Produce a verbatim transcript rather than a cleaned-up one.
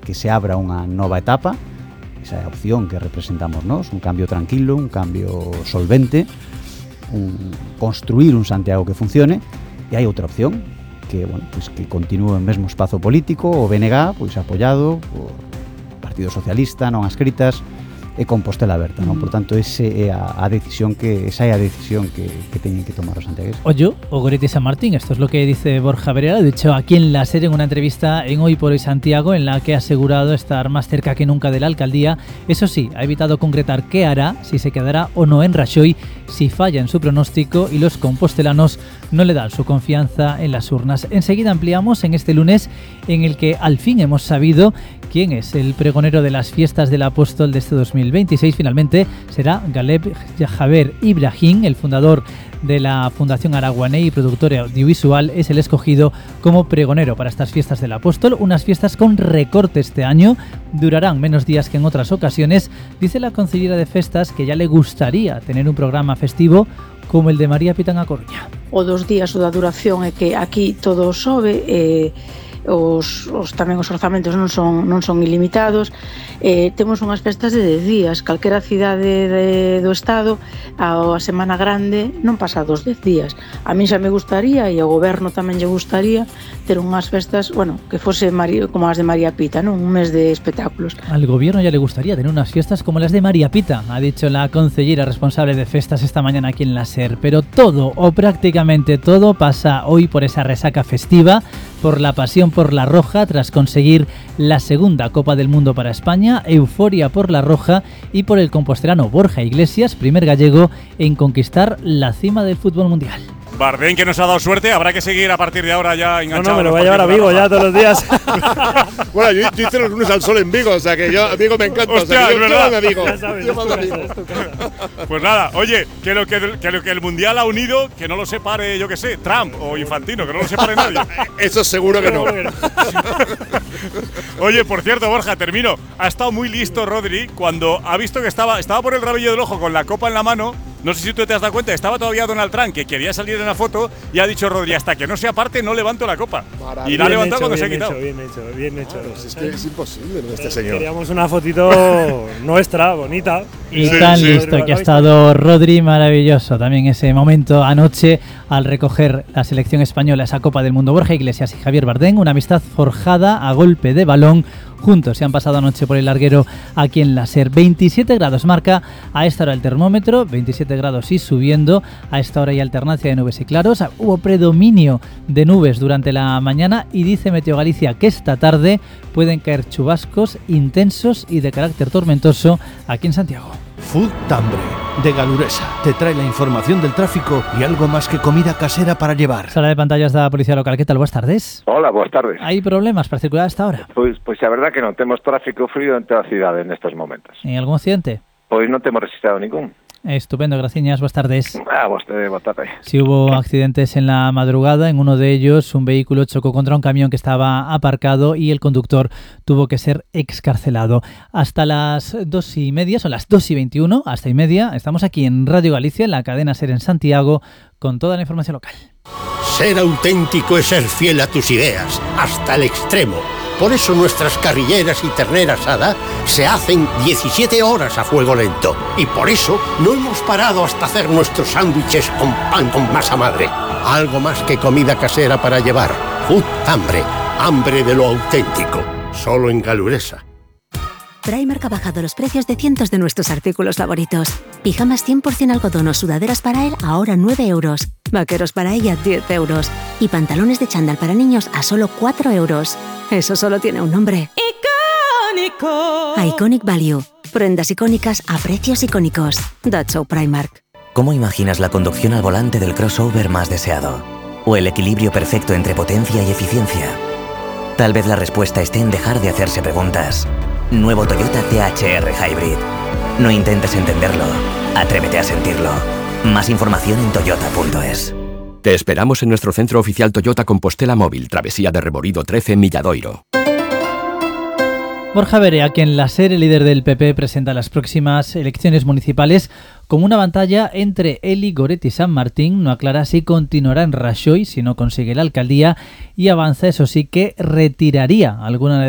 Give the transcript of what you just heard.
que se abra unha nova etapa. Esa é a opción que representamos nós, un cambio tranquilo, un cambio solvente, un construir un Santiago que funcione. E hai outra opción, que, bueno, pues que continúe o mesmo espazo político, o B N G, pois apoiado por Partido Socialista, non adscritas, e Compostela aberta, non? Por tanto, ese é a, a decisión que esa é a decisión que, que teñen que tomar os santiagueses. Oye, o Goretti San Martín, esto es lo que dice Borja Varela, de hecho aquí en la serie, en una entrevista en Hoy por Hoy Santiago, en la que ha asegurado estar más cerca que nunca de la alcaldía. Eso sí, ha evitado concretar qué hará, si se quedará o no en Raxoi, si falla en su pronóstico y los compostelanos no le dan su confianza en las urnas. Enseguida ampliamos en este lunes en el que al fin hemos sabido quién es el pregonero de las fiestas del Apóstol de este dos mil veintiséis. Finalmente será Galeb Jaber Ibrahim, el fundador de la Fundación Araguaney y productor audiovisual, es el escogido como pregonero para estas fiestas del Apóstol, unas fiestas con recorte este año, durarán menos días que en otras ocasiones. Dice la concejala de Festas que ya le gustaría tener un programa festivo como el de María Pita en A Coruña. O dos días o da duración é que aquí todo sobe, e os, os tamén os orzamentos non son non son ilimitados. Eh, temos unhas festas de dez días, calquera cidade de, do estado a, a Semana Grande non pasa dos dez días. A mí xa me gustaría, e ao goberno tamén lle gustaría, ter unhas festas, bueno, que fose María, como as de María Pita, non? Un mes de espectáculos. Al gobierno ya le gustaría tener unas fiestas como las de María Pita, ha dicho la concejera responsable de festas esta mañana aquí en la SER, pero todo o prácticamente todo pasa hoy por esa resaca festiva, por la pasión por la Roja tras conseguir la segunda Copa del Mundo para España, euforia por la Roja y por el compostelano Borja Iglesias, primer gallego en conquistar la cima del fútbol mundial. Bardén, que nos ha dado suerte, habrá que seguir a partir de ahora ya enganchado. No, no, me lo voy a llevar a Vigo ya todos los días. Bueno, yo, yo hice los lunes al sol en Vigo, o sea que yo a Vigo me encanta. Hostia, o sea, que yo, es verdad. Yo Vigo. Ya sabes, yo es tu mando a casa, Vigo. es tu casa. Pues nada, oye, que lo que, que lo que el Mundial ha unido, que no lo separe, yo que sé, Trump o Infantino, que no lo separe nadie. Eso seguro que no. Oye, por cierto, Borja, termino. Ha estado muy listo Rodri cuando ha visto que estaba, estaba por el rabillo del ojo con la copa en la mano. No sé si tú te has dado cuenta, estaba todavía Donald Trump, que quería salir en la foto, y ha dicho Rodri, hasta que no se aparte no levanto la copa. Maravilla. Y la ha Bien levantado hecho, cuando se ha bien quitado. hecho, bien hecho, bien hecho. Claro, si es que es imposible ¿no? este señor. Queríamos una fotito nuestra, bonita. Y Sí, tan sí. listo que ha estado Rodri, maravilloso. También ese momento anoche al recoger la selección española esa Copa del Mundo. Borja Iglesias y Javier Bardén, una amistad forjada a golpe de balón. Juntos se han pasado anoche por el larguero aquí en la SER. veintisiete grados marca a esta hora el termómetro, veintisiete grados y subiendo. A esta hora hay alternancia de nubes y claros. Hubo predominio de nubes durante la mañana y dice Meteo Galicia que esta tarde pueden caer chubascos intensos y de carácter tormentoso aquí en Santiago. Food Tambre, de Galuresa, te trae la información del tráfico y algo más que comida casera para llevar. Sala de pantallas da Policía Local, ¿qué tal? Buenas tardes. Hola, boas tardes. ¿Hay problemas para circular hasta ahora? Pois, pois a verdad que non temos tráfico frío en toda a cidade nestes momentos. ¿Hay algún accidente? Pois non temos registrado ningún. Estupendo, gracias, buenas tardes. Ah, vostede, boa tarde. Sí hubo accidentes en la madrugada, en uno de ellos un vehículo chocó contra un camión que estaba aparcado y el conductor tuvo que ser excarcelado. Hasta las dos y media, son las dos y veintiuno, hasta y media, estamos aquí en Radio Galicia, en la cadena SER en Santiago, con toda la información local. Ser auténtico es ser fiel a tus ideas, hasta el extremo. Por eso nuestras carrilleras y ternera asada se hacen diecisiete horas a fuego lento. Y por eso no hemos parado hasta hacer nuestros sándwiches con pan con masa madre. Algo más que comida casera para llevar. Food Hambre, hambre de lo auténtico. Solo en Galuresa. Primark ha bajado los precios de cientos de nuestros artículos favoritos. Pijamas cien por ciento algodón o sudaderas para él ahora nueve euros. Vaqueros para ella diez euros. Y pantalones de chándal para niños a solo cuatro euros. Eso solo tiene un nombre. ¡Icónico! Iconic Value. Prendas icónicas a precios icónicos. That's so Primark. ¿Cómo imaginas la conducción al volante del crossover más deseado? ¿O el equilibrio perfecto entre potencia y eficiencia? Tal vez la respuesta esté en dejar de hacerse preguntas. Nuevo Toyota T H R Hybrid. No intentes entenderlo, atrévete a sentirlo. Más información en toyota punto es. Te esperamos en nuestro centro oficial Toyota Compostela Móvil, Travesía de Reborido trece, Milladoiro. Borja Verea, que en la SER, el líder del P P, presenta las próximas elecciones municipales como una batalla entre él y Goretti San Martín. No aclara si continuará en Raxoi si no consigue la alcaldía y avanza, eso sí, que retiraría alguna de